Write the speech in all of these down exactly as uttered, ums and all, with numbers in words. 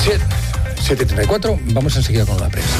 siete treinta y cuatro, vamos enseguida con la prensa.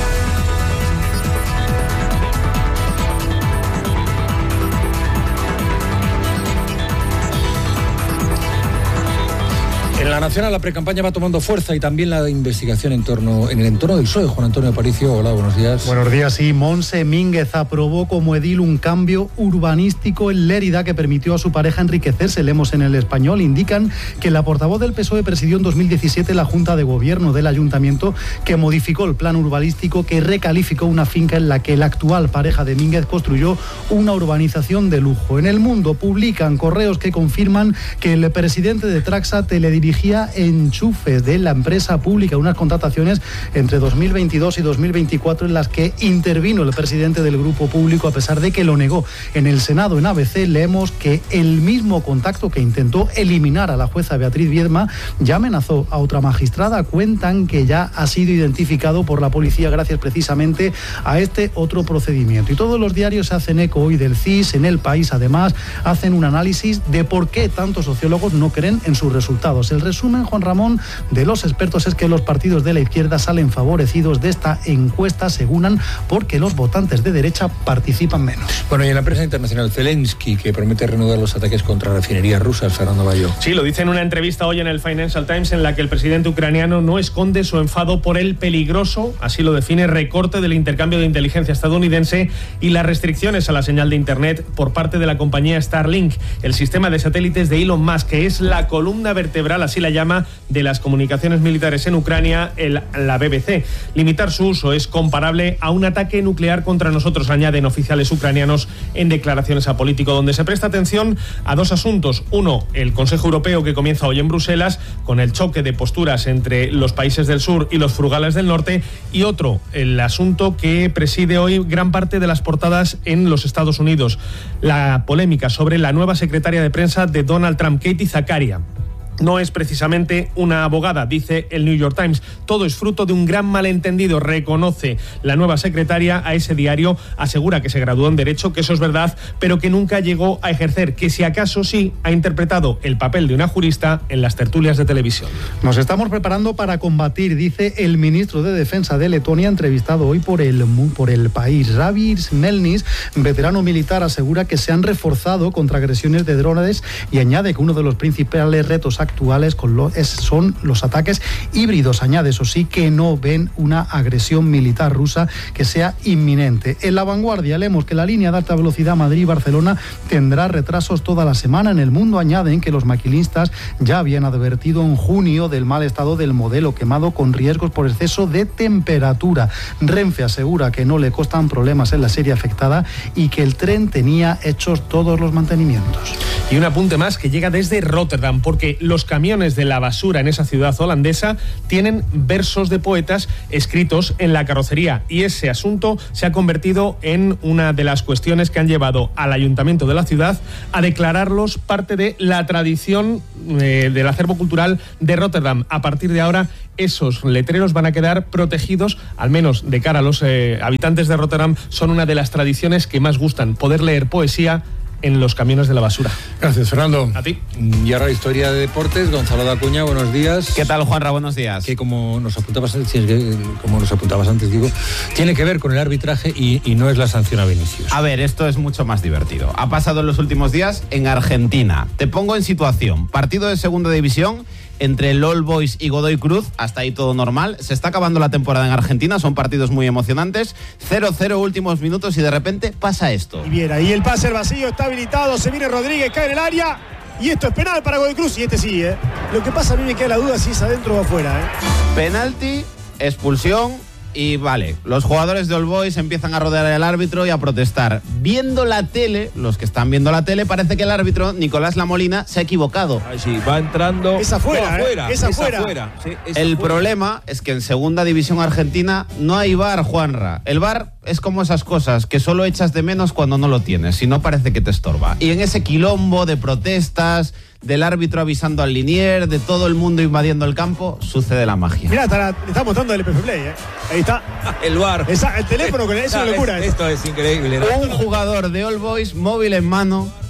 En la Nacional la precampaña va tomando fuerza y también la investigación en torno en el entorno del P S O E. Juan Antonio Aparicio, hola, buenos días. Buenos días, sí. Montse Mínguez aprobó como edil un cambio urbanístico en Lérida que permitió a su pareja enriquecerse. Leemos en El Español, indican que la portavoz del P S O E presidió en dos mil diecisiete la Junta de Gobierno del Ayuntamiento que modificó el plan urbanístico que recalificó una finca en la que la actual pareja de Mínguez construyó una urbanización de lujo. En El Mundo publican correos que confirman que el presidente de Traxa teledirigía enchufes de la empresa pública, unas contrataciones entre dos mil veintidós y dos mil veinticuatro en las que intervino el presidente del grupo público a pesar de que lo negó. En el Senado, en A B C, leemos que el mismo contacto que intentó eliminar a la jueza Beatriz Viedma ya amenazó a otra magistrada. Cuentan que ya ha sido identificado por la policía gracias precisamente a este otro procedimiento. Y todos los diarios se hacen eco hoy del C I S. En El País, además, hacen un análisis de por qué tantos sociólogos no creen en sus resultados. El resumen, Juan Ramón, de los expertos es que los partidos de la izquierda salen favorecidos de esta encuesta, aseguran, porque los votantes de derecha participan menos. Bueno, y en la prensa internacional, Zelensky, que promete reanudar los ataques contra refinerías rusas, Fernando Bayo. Sí, lo dice en una entrevista hoy en el Financial Times en la que el presidente ucraniano no esconde su enfado por el peligroso, así lo define, recorte del intercambio de inteligencia estadounidense y las restricciones a la señal de Internet por parte de la compañía Starlink, el sistema de satélites de Elon Musk, que es la columna vertebral, así la llama, de las comunicaciones militares en Ucrania, el, la B B C. Limitar su uso es comparable a un ataque nuclear contra nosotros, añaden oficiales ucranianos en declaraciones a Político, donde se presta atención a dos asuntos. Uno, el Consejo Europeo que comienza hoy en Bruselas, con el choque de posturas entre los países del sur y los frugales del norte, y otro, el asunto que preside hoy gran parte de las portadas en los Estados Unidos, la polémica sobre la nueva secretaria de prensa de Donald Trump, Katie Zakaria. No es precisamente una abogada, dice el New York Times. Todo es fruto de un gran malentendido, reconoce la nueva secretaria a ese diario. Asegura que se graduó en Derecho, que eso es verdad, pero que nunca llegó a ejercer, que si acaso sí ha interpretado el papel de una jurista en las tertulias de televisión. Nos estamos preparando para combatir, dice el ministro de Defensa de Letonia, entrevistado hoy por el, por el País. Ravis Melnis, veterano militar, asegura que se han reforzado contra agresiones de drones y añade que uno de los principales retos actuales con lo, es, son los ataques híbridos. Añade, eso sí, que no ven una agresión militar rusa que sea inminente. En La Vanguardia leemos que la línea de alta velocidad Madrid-Barcelona tendrá retrasos toda la semana. En El Mundo añaden que los maquinistas ya habían advertido en junio del mal estado del modelo quemado con riesgos por exceso de temperatura. Renfe asegura que no le costan problemas en la serie afectada y que el tren tenía hechos todos los mantenimientos. Y un apunte más que llega desde Rotterdam, porque los camiones de la basura en esa ciudad holandesa tienen versos de poetas escritos en la carrocería, y ese asunto se ha convertido en una de las cuestiones que han llevado al ayuntamiento de la ciudad a declararlos parte de la tradición eh, del acervo cultural de Rotterdam. A partir de ahora, esos letreros van a quedar protegidos, al menos de cara a los eh, habitantes de Rotterdam. Son una de las tradiciones que más gustan, poder leer poesía en los camiones de la basura. Gracias, Fernando. A ti. Y ahora historia de deportes, Gonzalo Dacuña, buenos días. ¿Qué tal, Juanra? Buenos días. Que como nos apuntabas antes, como nos apuntabas antes, digo, tiene que ver con el arbitraje y, y no es la sanción a Vinicius. A ver, esto es mucho más divertido. Ha pasado en los últimos días en Argentina. Te pongo en situación. Partido de segunda división entre el All Boys y Godoy Cruz, hasta ahí todo normal. Se está acabando la temporada en Argentina, son partidos muy emocionantes. cero cero últimos minutos y de repente pasa esto. Y bien, ahí el pase al vacío, está habilitado, se viene Rodríguez, cae en el área. Y esto es penal para Godoy Cruz, y este sí, ¿eh? Lo que pasa, a mí me queda la duda si es adentro o afuera, ¿eh? Penalti, expulsión. Y vale, los jugadores de All Boys empiezan a rodear al árbitro y a protestar. Viendo la tele, los que están viendo la tele, parece que el árbitro, Nicolás Lamolina, se ha equivocado. Ay, sí, va entrando... Es afuera, no, afuera, ¿eh? Es afuera. Es afuera. Sí, es el afuera. problema es que en segunda división argentina no hay V A R, Juanra. El V A R es como esas cosas que solo echas de menos cuando no lo tienes, si no parece que te estorba. Y en ese quilombo de protestas, del árbitro avisando al linier, de todo el mundo invadiendo el campo, sucede la magia. Mirá, está, está mostrando el P F Play, ¿eh? Ahí está. El V A R. Esa, el teléfono con eso es una locura. Es, esto es increíble, ¿no? Un jugador de All Boys, móvil en mano,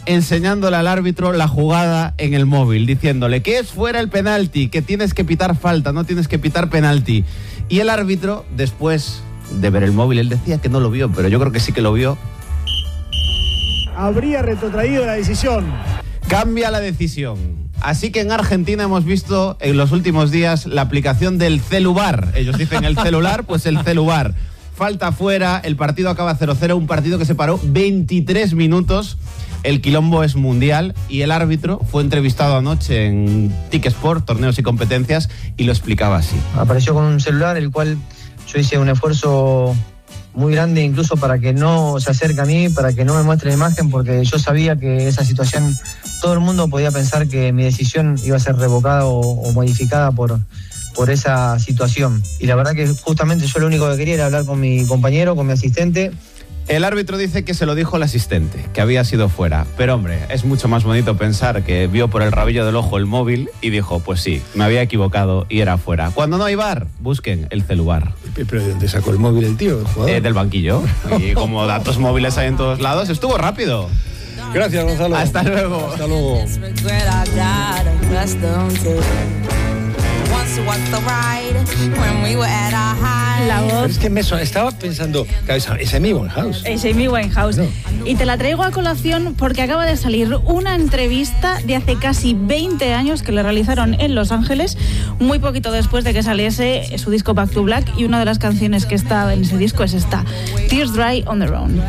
enseñándole al árbitro la jugada en el móvil, diciéndole que es fuera el penalti, que tienes que pitar falta, no tienes que pitar penalti. Y el árbitro, después de ver el móvil, él decía que no lo vio, pero yo creo que sí que lo vio. Habría retrotraído la decisión. Cambia la decisión. Así que en Argentina hemos visto en los últimos días la aplicación del celular. Ellos dicen el celular, pues el celular. Falta fuera, el partido acaba cero cero, un partido que se paró veintitrés minutos. El quilombo es mundial y el árbitro fue entrevistado anoche en Tic Sport, torneos y competencias, y lo explicaba así. Apareció con un celular, el cual yo hice un esfuerzo muy grande incluso para que no se acerque a mí, para que no me muestre la imagen, porque yo sabía que esa situación, todo el mundo podía pensar que mi decisión iba a ser revocada o, o modificada por, por esa situación. Y la verdad que justamente yo lo único que quería era hablar con mi compañero, con mi asistente. El árbitro dice que se lo dijo al asistente, que había sido fuera. Pero hombre, es mucho más bonito pensar que vio por el rabillo del ojo el móvil y dijo, pues sí, me había equivocado y era fuera. Cuando no hay V A R, busquen el celular. ¿Pero de dónde sacó el móvil el tío, el jugador? Eh, del banquillo. Y como datos móviles hay en todos lados, estuvo rápido. Gracias, Gonzalo. Hasta luego. Hasta luego. La voz. Pero es que me so- estaba pensando, claro, es Amy Winehouse. Es Amy Winehouse. No. Y te la traigo a colación porque acaba de salir una entrevista de hace casi veinte años que le realizaron en Los Ángeles, muy poquito después de que saliese su disco Back to Black, y una de las canciones que está en ese disco es esta, Tears Dry on Their Own.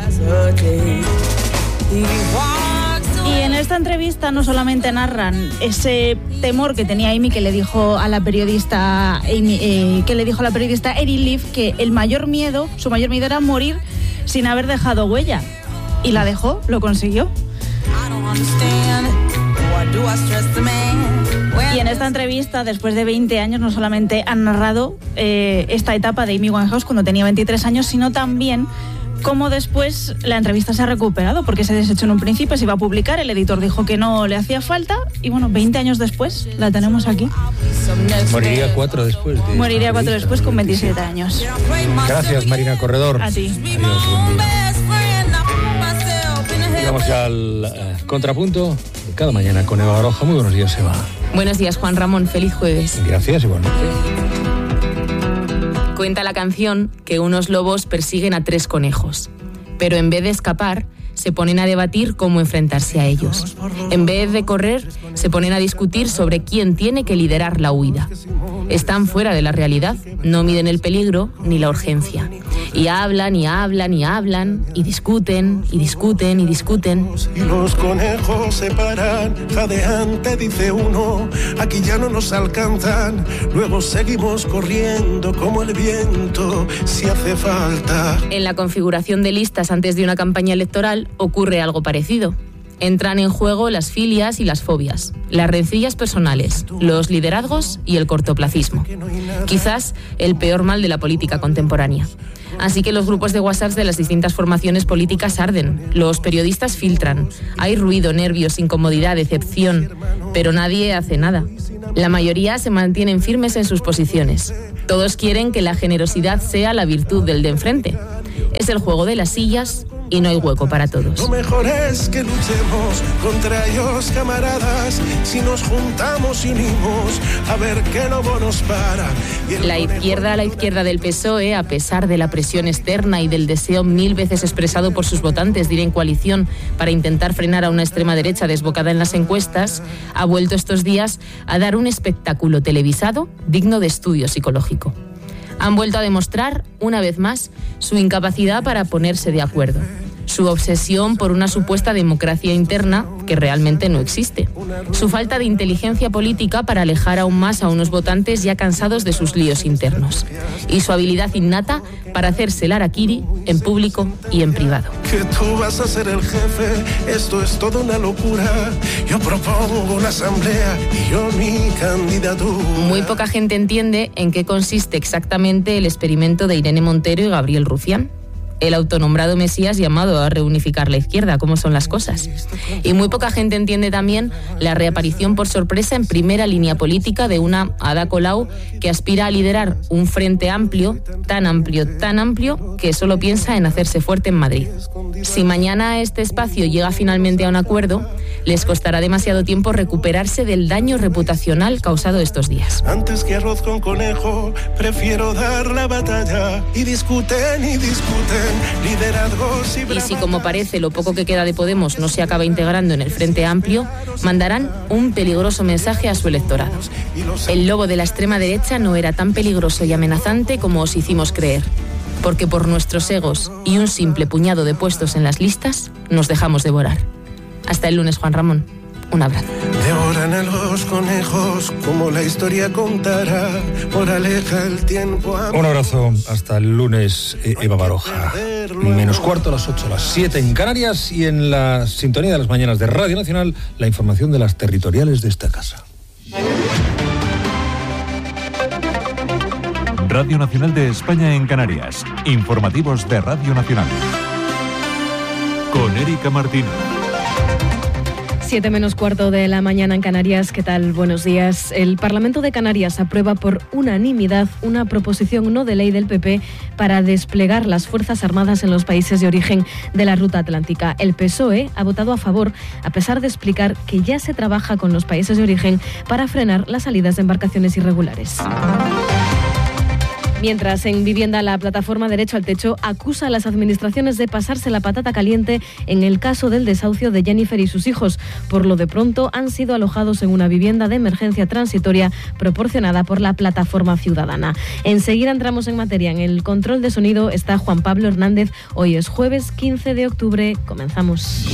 Y en esta entrevista no solamente narran ese temor que tenía Amy, que le dijo a la periodista Amy, eh, que le dijo a la periodista Erin Leaf que el mayor miedo, su mayor miedo era morir sin haber dejado huella. Y la dejó, lo consiguió. Y en esta entrevista, después de veinte años, no solamente han narrado eh, esta etapa de Amy Winehouse cuando tenía veintitrés años, sino también cómo después la entrevista se ha recuperado, porque se desechó en un principio, se iba a publicar, el editor dijo que no le hacía falta, y bueno, veinte años después la tenemos aquí. Moriría cuatro después. De Moriría cuatro después con veintisiete años. Gracias, Marina Corredor. A ti. Adiós, buen día. Y vamos ya al eh, contrapunto cada mañana con Eva Baroja. Muy buenos días, Eva. Buenos días, Juan Ramón. Feliz jueves. Gracias, igualmente. Cuenta la canción que unos lobos persiguen a tres conejos, pero en vez de escapar, se ponen a debatir cómo enfrentarse a ellos. En vez de correr, se ponen a discutir sobre quién tiene que liderar la huida. Están fuera de la realidad, no miden el peligro ni la urgencia. Y hablan y hablan y hablan, y discuten y discuten y discuten. Y los conejos se paran, jadeante dice uno, aquí ya no nos alcanzan, luego seguimos corriendo como el viento, si hace falta. En la configuración de listas antes de una campaña electoral ocurre algo parecido. Entran en juego las filias y las fobias, las rencillas personales, los liderazgos y el cortoplacismo. Quizás el peor mal de la política contemporánea. Así que los grupos de WhatsApp de las distintas formaciones políticas arden, los periodistas filtran, hay ruido, nervios, incomodidad, decepción, pero nadie hace nada. La mayoría se mantienen firmes en sus posiciones. Todos quieren que la generosidad sea la virtud del de enfrente. Es el juego de las sillas y no hay hueco para todos. Lo mejor es que luchemos contra ellos, camaradas, si nos juntamos y unimos, a ver qué lobo nos para. La izquierda, la izquierda del P S O E, a pesar de la presión externa y del deseo mil veces expresado por sus votantes de ir en coalición para intentar frenar a una extrema derecha desbocada en las encuestas, ha vuelto estos días a dar un espectáculo televisado digno de estudio psicológico. Han vuelto a demostrar, una vez más, su incapacidad para ponerse de acuerdo, su obsesión por una supuesta democracia interna que realmente no existe, su falta de inteligencia política para alejar aún más a unos votantes ya cansados de sus líos internos, y su habilidad innata para hacerse el harakiri en público y en privado. Que tú vas a ser el jefe, esto es toda una locura. Yo propongo una asamblea y yo mi candidatura. Muy poca gente entiende en qué consiste exactamente el experimento de Irene Montero y Gabriel Rufián. el autonombrado Mesías llamado a reunificar la izquierda, cómo son las cosas. Y muy poca gente entiende también la reaparición por sorpresa en primera línea política de una Ada Colau que aspira a liderar un frente amplio, tan amplio, tan amplio, que solo piensa en hacerse fuerte en Madrid. Si mañana este espacio llega finalmente a un acuerdo, les costará demasiado tiempo recuperarse del daño reputacional causado estos días. Antes que arroz con conejo, prefiero dar la batalla. Y discuten y discuten liderazgos y Y si, como parece, lo poco que queda de Podemos no se acaba integrando en el Frente Amplio, mandarán un peligroso mensaje a su electorado. El lobo de la extrema derecha no era tan peligroso y amenazante como os hicimos creer, porque por nuestros egos y un simple puñado de puestos en las listas, nos dejamos devorar. Hasta el lunes, Juan Ramón. Un abrazo. Devoran a los conejos como la historia contará. Moraleja el tiempo. Un abrazo. Hasta el lunes, Eva Baroja. Menos cuarto a las ocho, a las siete en Canarias, y en la sintonía de las mañanas de Radio Nacional, la información de las territoriales de esta casa. Radio Nacional de España en Canarias. Informativos de Radio Nacional. Con Erika Martínez. Siete menos cuarto de la mañana en Canarias. ¿Qué tal? Buenos días. El Parlamento de Canarias aprueba por unanimidad una proposición no de ley del P P para desplegar las Fuerzas Armadas en los países de origen de la ruta atlántica. El P S O E ha votado a favor, a pesar de explicar que ya se trabaja con los países de origen para frenar las salidas de embarcaciones irregulares. Mientras, en Vivienda, la plataforma Derecho al Techo acusa a las administraciones de pasarse la patata caliente en el caso del desahucio de Jennifer y sus hijos. Por lo de pronto, han sido alojados en una vivienda de emergencia transitoria proporcionada por la plataforma ciudadana. Enseguida entramos en materia. En el control de sonido está Juan Pablo Hernández. Hoy es jueves quince de octubre. Comenzamos.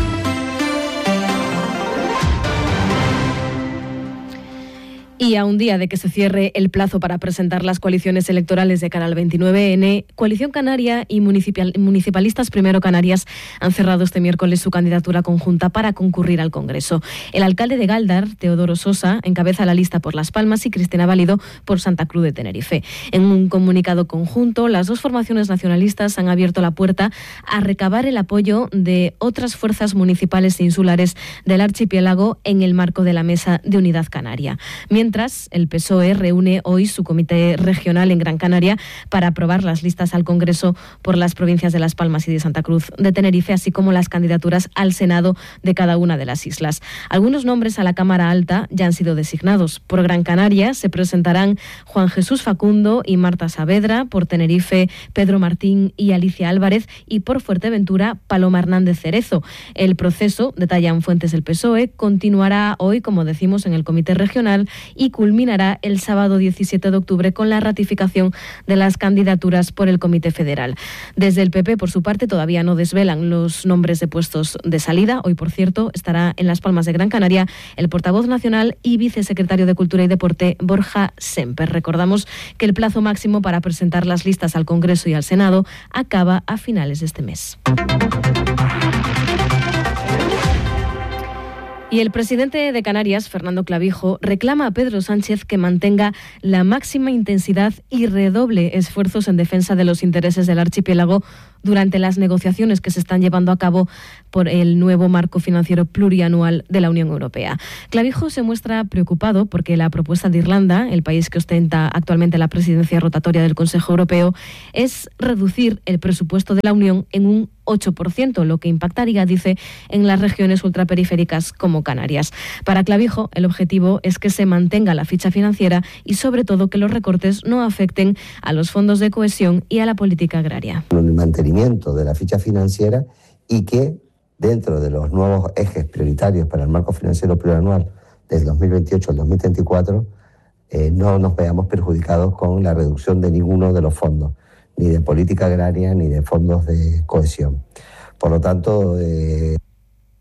Y a un día de que se cierre el plazo para presentar las coaliciones electorales de cara al veintinueve ene, Coalición Canaria y Municipal, Municipalistas Primero Canarias han cerrado este miércoles su candidatura conjunta para concurrir al Congreso. El alcalde de Gáldar, Teodoro Sosa, encabeza la lista por Las Palmas y Cristina Válido por Santa Cruz de Tenerife. En un comunicado conjunto, las dos formaciones nacionalistas han abierto la puerta a recabar el apoyo de otras fuerzas municipales e insulares del archipiélago en el marco de la Mesa de Unidad Canaria. Mientras Mientras, el P S O E reúne hoy su comité regional en Gran Canaria para aprobar las listas al Congreso por las provincias de Las Palmas y de Santa Cruz de Tenerife, así como las candidaturas al Senado de cada una de las islas. Algunos nombres a la Cámara Alta ya han sido designados. Por Gran Canaria se presentarán Juan Jesús Facundo y Marta Saavedra, por Tenerife Pedro Martín y Alicia Álvarez, y por Fuerteventura Paloma Hernández Cerezo. El proceso, detallan fuentes del P S O E, continuará hoy, como decimos, en el comité regional y culminará el sábado diecisiete de octubre con la ratificación de las candidaturas por el Comité Federal. Desde el P P, por su parte, todavía no desvelan los nombres de puestos de salida. Hoy, por cierto, estará en Las Palmas de Gran Canaria el portavoz nacional y vicesecretario de Cultura y Deporte, Borja Semper. Recordamos que el plazo máximo para presentar las listas al Congreso y al Senado acaba a finales de este mes. Y el presidente de Canarias, Fernando Clavijo, reclama a Pedro Sánchez que mantenga la máxima intensidad y redoble esfuerzos en defensa de los intereses del archipiélago durante las negociaciones que se están llevando a cabo por el nuevo marco financiero plurianual de la Unión Europea. Clavijo se muestra preocupado porque la propuesta de Irlanda, el país que ostenta actualmente la presidencia rotatoria del Consejo Europeo, es reducir el presupuesto de la Unión en un ocho por ciento, lo que impactaría, dice, en las regiones ultraperiféricas como Canarias. Para Clavijo, el objetivo es que se mantenga la ficha financiera y, sobre todo, que los recortes no afecten a los fondos de cohesión y a la política agraria. El mantenimiento de la ficha financiera y que, dentro de los nuevos ejes prioritarios para el marco financiero plurianual del dos mil veintiocho al dos mil treinta y cuatro, eh, no nos veamos perjudicados con la reducción de ninguno de los fondos, ni de política agraria ni de fondos de cohesión. Por lo tanto... Eh...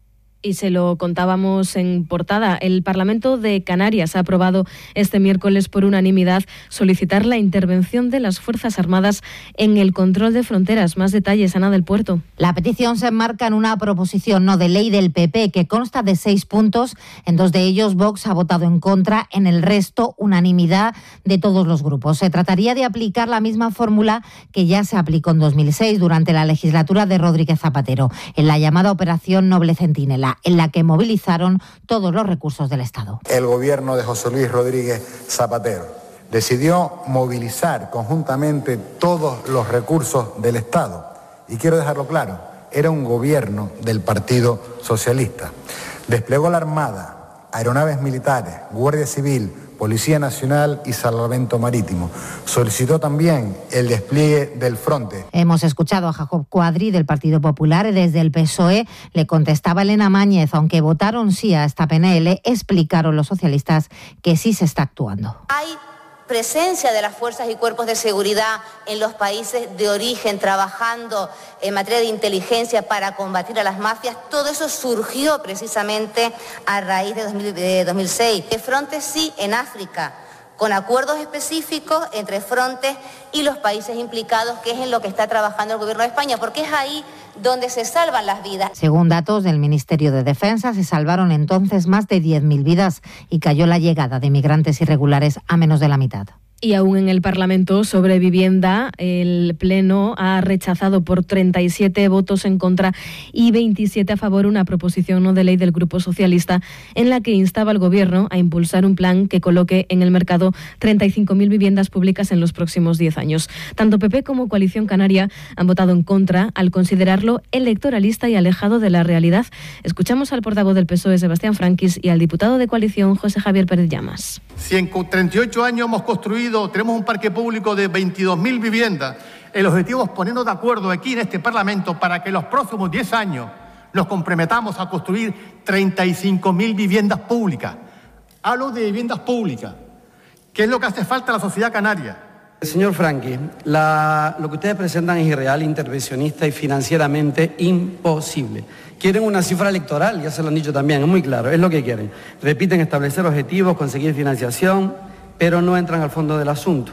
Y se lo contábamos en portada. El Parlamento de Canarias ha aprobado este miércoles por unanimidad solicitar la intervención de las Fuerzas Armadas en el control de fronteras. Más detalles, Ana del Puerto. La petición se enmarca en una proposición no de ley del P P que consta de seis puntos. En dos de ellos Vox ha votado en contra, en el resto unanimidad de todos los grupos. Se trataría de aplicar la misma fórmula que ya se aplicó en dos mil seis durante la legislatura de Rodríguez Zapatero, en la llamada Operación Noble Centinela, en la que movilizaron todos los recursos del Estado. El gobierno de José Luis Rodríguez Zapatero decidió movilizar conjuntamente todos los recursos del Estado. Y quiero dejarlo claro, era un gobierno del Partido Socialista. Desplegó la Armada, aeronaves militares, Guardia Civil, Policía Nacional y Salvamento Marítimo. Solicitó también el despliegue del Fronte. Hemos escuchado a Jacob Cuadri del Partido Popular. Desde el P S O E le contestaba Elena Máñez. Aunque votaron sí a esta P N L, explicaron los socialistas que sí se está actuando. Hay presencia de las fuerzas y cuerpos de seguridad en los países de origen, trabajando en materia de inteligencia para combatir a las mafias. Todo eso surgió precisamente a raíz de dos mil seis. De Frontex sí en África, con acuerdos específicos entre Frontex y los países implicados, que es en lo que está trabajando el Gobierno de España, porque es ahí donde se salvan las vidas. Según datos del Ministerio de Defensa, se salvaron entonces más de diez mil vidas y cayó la llegada de migrantes irregulares a menos de la mitad. Y aún en el Parlamento sobre vivienda, el Pleno ha rechazado por treinta y siete votos en contra y veintisiete a favor una proposición no de ley del Grupo Socialista en la que instaba al Gobierno a impulsar un plan que coloque en el mercado treinta y cinco mil viviendas públicas en los próximos diez años. Tanto P P como Coalición Canaria han votado en contra al considerarlo electoralista y alejado de la realidad. Escuchamos al portavoz del P S O E, Sebastián Franquis, y al diputado de Coalición, José Javier Pérez Llamas. Si en treinta y ocho años hemos construido, tenemos un parque público de veintidós mil viviendas, el objetivo es ponernos de acuerdo aquí en este Parlamento para que en los próximos diez años nos comprometamos a construir treinta y cinco mil viviendas públicas. Hablo de viviendas públicas, que es lo que hace falta a la sociedad canaria. Señor Franqui, la, lo que ustedes presentan es irreal, intervencionista y financieramente imposible. Quieren una cifra electoral, ya se lo han dicho también, es muy claro, es lo que quieren. Repiten establecer objetivos, conseguir financiación, pero no entran al fondo del asunto.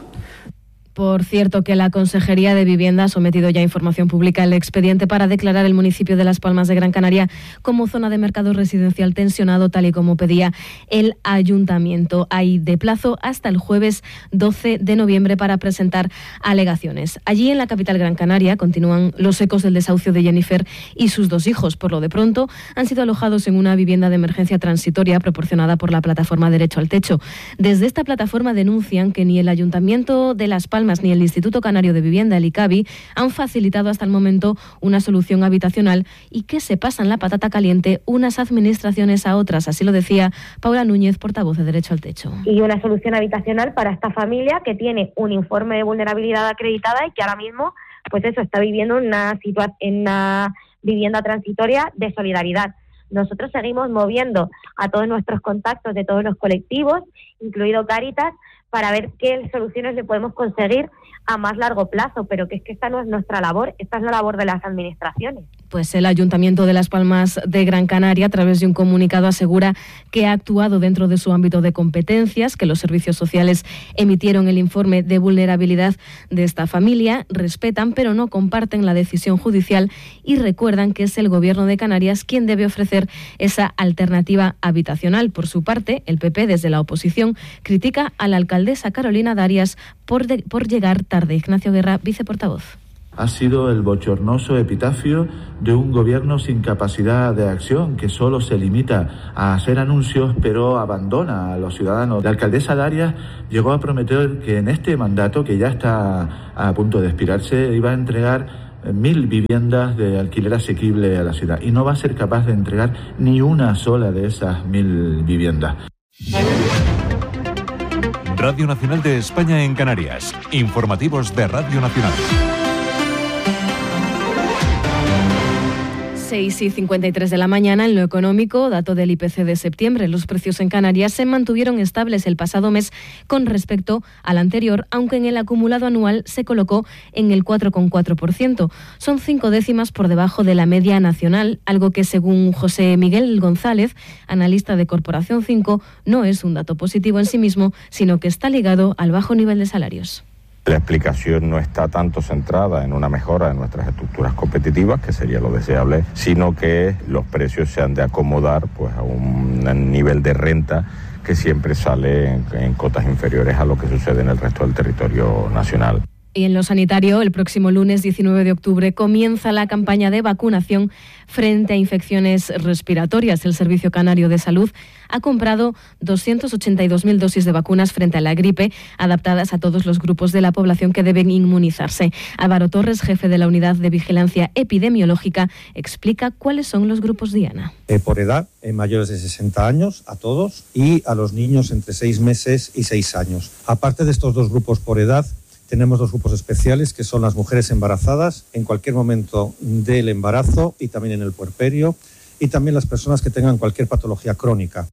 Por cierto, que la Consejería de Vivienda ha sometido ya a información pública el expediente para declarar el municipio de Las Palmas de Gran Canaria como zona de mercado residencial tensionado, tal y como pedía el Ayuntamiento. Hay de plazo hasta el jueves doce de noviembre para presentar alegaciones. Allí, en la capital Gran Canaria, continúan los ecos del desahucio de Jennifer y sus dos hijos. Por lo de pronto, han sido alojados en una vivienda de emergencia transitoria proporcionada por la plataforma Derecho al Techo. Desde esta plataforma denuncian que ni el Ayuntamiento de Las Palmas ni el Instituto Canario de Vivienda, el ICABI, han facilitado hasta el momento una solución habitacional y que se pasan la patata caliente unas administraciones a otras. Así lo decía Paula Núñez, portavoz de Derecho al Techo. Y una solución habitacional para esta familia que tiene un informe de vulnerabilidad acreditada y que ahora mismo, pues eso, está viviendo una situa- en una vivienda transitoria de solidaridad. Nosotros seguimos moviendo a todos nuestros contactos de todos los colectivos, incluido Cáritas, para ver qué soluciones le podemos conseguir a más largo plazo, pero que es que esta no es nuestra labor, esta es la labor de las administraciones. Pues el Ayuntamiento de Las Palmas de Gran Canaria, a través de un comunicado, asegura que ha actuado dentro de su ámbito de competencias, que los servicios sociales emitieron el informe de vulnerabilidad de esta familia, respetan pero no comparten la decisión judicial y recuerdan que es el Gobierno de Canarias quien debe ofrecer esa alternativa habitacional. Por su parte, el P P, desde la oposición, critica a la alcaldesa Carolina Darias por, de, por llegar tarde. Ignacio Guerra, viceportavoz. Ha sido el bochornoso epitafio de un gobierno sin capacidad de acción, que solo se limita a hacer anuncios pero abandona a los ciudadanos. La alcaldesa Darias llegó a prometer que en este mandato, que ya está a punto de expirarse, iba a entregar mil viviendas de alquiler asequible a la ciudad, y no va a ser capaz de entregar ni una sola de esas mil viviendas. Radio Nacional de España en Canarias. Informativos de Radio Nacional. seis y cincuenta y tres de la mañana. En lo económico, dato del I P C de septiembre. Los precios en Canarias se mantuvieron estables el pasado mes con respecto al anterior, aunque en el acumulado anual se colocó en el cuatro coma cuatro por ciento. Son cinco décimas por debajo de la media nacional, algo que según José Miguel González, analista de Corporación cinco, no es un dato positivo en sí mismo, sino que está ligado al bajo nivel de salarios. La explicación no está tanto centrada en una mejora de nuestras estructuras competitivas, que sería lo deseable, sino que los precios se han de acomodar pues, a un nivel de renta que siempre sale en, en cotas inferiores a lo que sucede en el resto del territorio nacional. Y en lo sanitario, el próximo lunes diecinueve de octubre comienza la campaña de vacunación frente a infecciones respiratorias. El Servicio Canario de Salud ha comprado doscientas ochenta y dos mil dosis de vacunas frente a la gripe, adaptadas a todos los grupos de la población que deben inmunizarse. Álvaro Torres, jefe de la Unidad de Vigilancia Epidemiológica, explica cuáles son los grupos diana. Eh, por edad, en mayores de sesenta años, a todos, y a los niños entre seis meses y seis años. Aparte de estos dos grupos por edad, tenemos dos grupos especiales, que son las mujeres embarazadas en cualquier momento del embarazo y también en el puerperio, y también las personas que tengan cualquier patología crónica.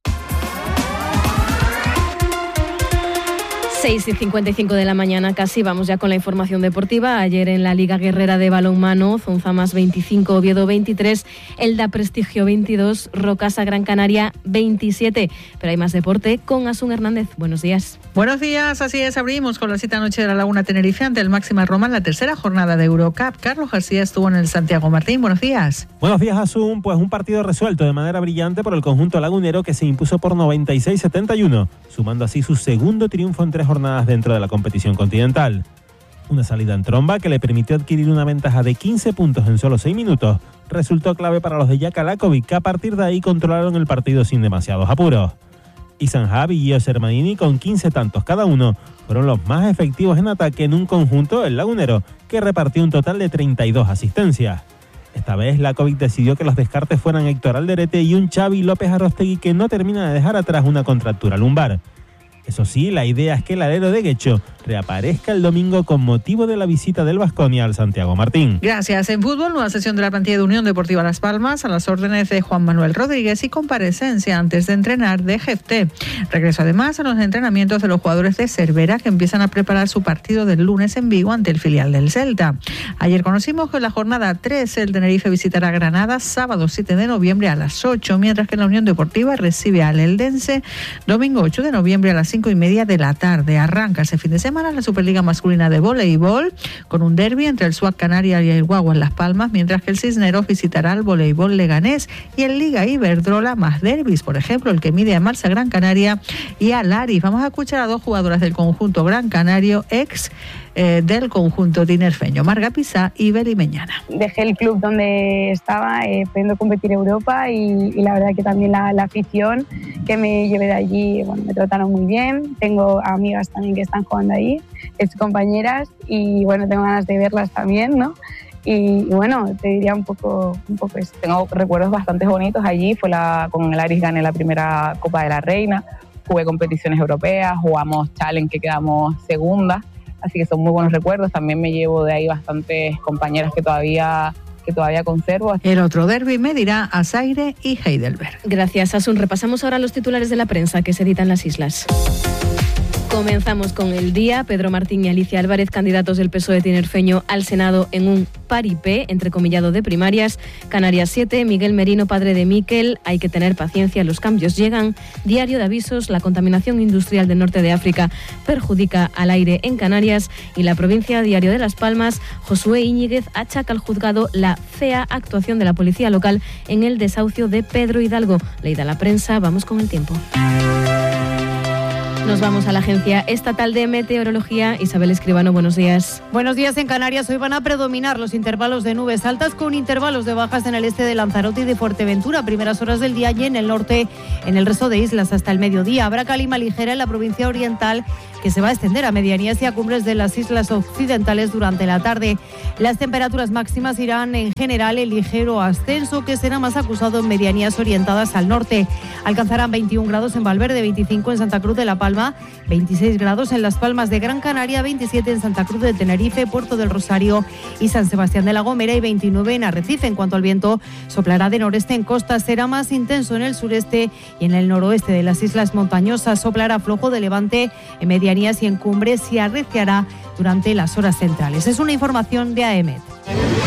seis y cincuenta y cinco de la mañana casi, vamos ya con la información deportiva. Ayer en la Liga Guerrera de Balonmano, Zonzamas veinticinco, Oviedo veintitrés, Elda Prestigio veintidós, Rocasa Gran Canaria veintisiete. Pero hay más deporte con Asun Hernández. Buenos días. Buenos días, así es, abrimos con la cita anoche de la Laguna Tenerife ante el Máxima Roma en la tercera jornada de Eurocup. Carlos García estuvo en el Santiago Martín. Buenos días. Buenos días, Asun. Pues un partido resuelto de manera brillante por el conjunto lagunero, que se impuso por noventa y seis a setenta y uno, sumando así su segundo triunfo en tres jornadas dentro de la competición continental. Una salida en tromba que le permitió adquirir una ventaja de quince puntos en solo seis minutos resultó clave para los de Jaka Lakovic, que a partir de ahí controlaron el partido sin demasiados apuros. Isan Hab y Gio Sermanini, con quince tantos cada uno, fueron los más efectivos en ataque en un conjunto, el lagunero, que repartió un total de treinta y dos asistencias. Esta vez Lakovic decidió que los descartes fueran Héctor Alderete y un Xavi López Arostegui, que no termina de dejar atrás una contractura lumbar. Eso sí, la idea es que el alero de Guecho reaparezca el domingo con motivo de la visita del Baskonia al Santiago Martín. Gracias. En fútbol, nueva sesión de la plantilla de Unión Deportiva Las Palmas a las órdenes de Juan Manuel Rodríguez y comparecencia antes de entrenar de Jefté. Regreso además a los entrenamientos de los jugadores de Cervera, que empiezan a preparar su partido del lunes en Vigo ante el filial del Celta. Ayer conocimos que en la jornada tres el Tenerife visitará Granada sábado siete de noviembre a las ocho, mientras que la Unión Deportiva recibe al Eldense domingo ocho de noviembre a las cinco y media de la tarde. Arranca ese fin de semana la Superliga Masculina de Voleibol con un derbi entre el S U A C Canarias y el Guagua en Las Palmas, mientras que el Cisneros visitará al Voleibol Leganés, y en Liga Iberdrola más derbis, por ejemplo el que mide a Marsa Gran Canaria y a Laris. Vamos a escuchar a dos jugadoras del conjunto Gran Canario, ex eh, del conjunto tinerfeño, Marga Pizá y Beli Meñana. Dejé el club donde estaba, eh, pudiendo competir Europa, y, y la verdad que también la, la afición que me llevé de allí, bueno, me trataron muy bien. Tengo amigas también que están jugando ahí, ex compañeras, y bueno, tengo ganas de verlas también, ¿no? Y, y bueno, te diría un poco, un poco eso. Tengo recuerdos bastante bonitos allí. Fue la, con el Aris gané la primera Copa de la Reina, jugué competiciones europeas, jugamos Challenge que quedamos segundas, así que son muy buenos recuerdos. También me llevo de ahí bastantes compañeras que todavía que todavía conservo. El otro derbi medirá a Zaire y Heidelberg. Gracias, Asun. Repasamos ahora los titulares de la prensa que se editan en las islas. Comenzamos con El Día. Pedro Martín y Alicia Álvarez, candidatos del P S O E tinerfeño al Senado en un paripé, entrecomillado, de primarias. Canarias siete, Miguel Merino, padre de Miquel, hay que tener paciencia, los cambios llegan. Diario de Avisos, la contaminación industrial del norte de África perjudica al aire en Canarias. Y La Provincia, Diario de Las Palmas, Josué Íñiguez achaca al juzgado la fea actuación de la policía local en el desahucio de Pedro Hidalgo. Leída la prensa, vamos con el tiempo. Nos vamos a la Agencia Estatal de Meteorología. Isabel Escribano, buenos días. Buenos días. En Canarias hoy van a predominar los intervalos de nubes altas con intervalos de bajas en el este de Lanzarote y de Fuerteventura, primeras horas del día, y en el norte, en el resto de islas hasta el mediodía. Habrá calima ligera en la provincia oriental, que se va a extender a medianías y a cumbres de las islas occidentales durante la tarde. Las temperaturas máximas irán en general en ligero ascenso, que será más acusado en medianías orientadas al norte. Alcanzarán veintiún grados en Valverde, veinticinco en Santa Cruz de la Palma Palma, veintiséis grados en Las Palmas de Gran Canaria, veintisiete en Santa Cruz de Tenerife, Puerto del Rosario y San Sebastián de la Gomera y veintinueve en Arrecife. En cuanto al viento, soplará de noreste en costa, será más intenso en el sureste y en el noroeste de las islas montañosas, soplará flojo de levante en medianías y en cumbres y arreciará durante las horas centrales. Es una información de A E M E T.